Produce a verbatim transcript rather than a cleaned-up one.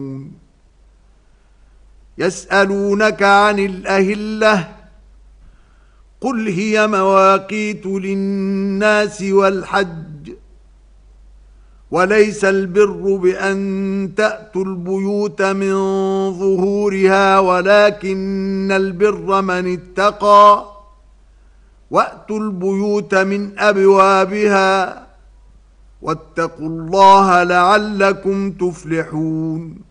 يسألونك عن الأهلة قل هي مواقيت للناس والحج وليس البر بأن تأتوا البيوت من ظهورها ولكن البر من اتقى وأتوا البيوت من أبوابها واتقوا الله لعلكم تفلحون.